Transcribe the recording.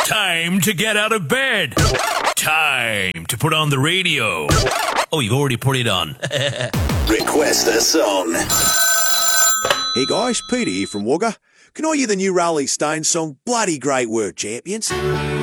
Time to get out of bed. Time to put on the radio. Oh, you've already put it on. Request a song. Hey guys, Peter here from Wagga. Can I hear the new Rolling Stones song, Bloody Great Work, Champions?